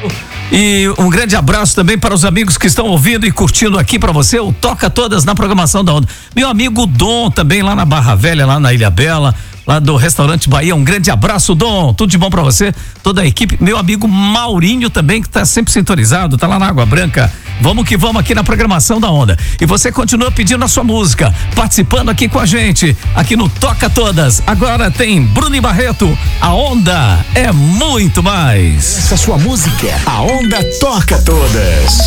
E um grande abraço também para os amigos que estão ouvindo e curtindo aqui para você, o Toca Todas na programação da Onda. Meu amigo Dom também lá na Barra Velha, lá na Ilha Bela, lá do Restaurante Bahia. Um grande abraço, Dom. Tudo de bom para você, toda a equipe. Meu amigo Maurinho também, que tá sempre sintonizado, tá lá na Água Branca. Vamos que vamos aqui na programação da Onda. E você continua pedindo a sua música, participando aqui com a gente, aqui no Toca Todas. Agora tem Bruno e Barreto. A Onda é muito mais. Essa sua música, a Onda toca todas.